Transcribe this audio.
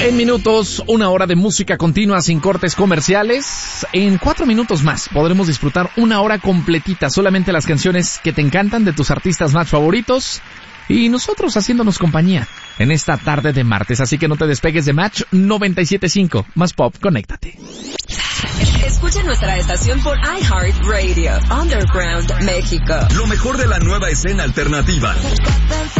En minutos, una hora de música continua sin cortes comerciales. En 4 minutos más podremos disfrutar una hora completita, solamente las canciones que te encantan de tus artistas más favoritos y nosotros haciéndonos compañía en esta tarde de martes. Así que no te despegues de Match 97.5. Más pop, conéctate. Escucha nuestra estación por iHeartRadio, Underground México. Lo mejor de la nueva escena alternativa.